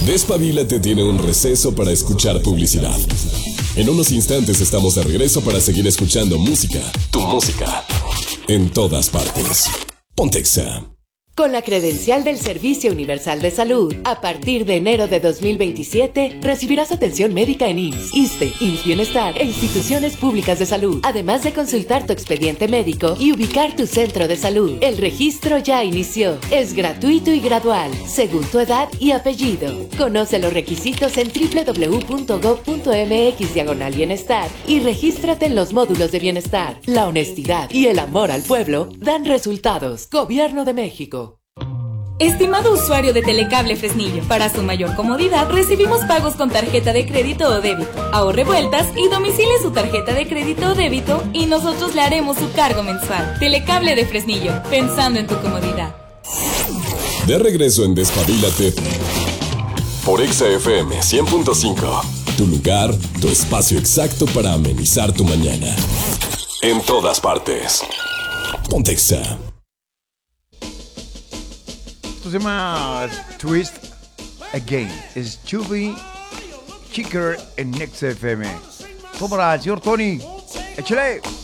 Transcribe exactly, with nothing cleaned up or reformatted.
Despabilate tiene un receso para escuchar publicidad. En unos instantes estamos de regreso para seguir escuchando música, tu música, en todas partes. Ponte Exa. Con la credencial del Servicio Universal de Salud, a partir de enero de dos mil veintisiete, recibirás atención médica en I M S S, ISSSTE, I M S S Bienestar e instituciones públicas de salud, además de consultar tu expediente médico y ubicar tu centro de salud. El registro ya inició. Es gratuito y gradual, según tu edad y apellido. Conoce los requisitos en doble u doble u doble u punto gob punto eme equis diagonal bienestar y regístrate en los módulos de bienestar. La honestidad y el amor al pueblo dan resultados. Gobierno de México. Estimado usuario de Telecable Fresnillo, para su mayor comodidad recibimos pagos con tarjeta de crédito o débito. Ahorre vueltas y domicile su tarjeta de crédito o débito y nosotros le haremos su cargo mensual. Telecable de Fresnillo, pensando en tu comodidad. De regreso en Despabilate por Exa F M cien punto cinco. Tu lugar, tu espacio exacto para amenizar tu mañana. En todas partes. Ponte Exa. Se llama Twist Again. Es Chubby Chicker en Next F M. Tómala, señor Tony. Échale.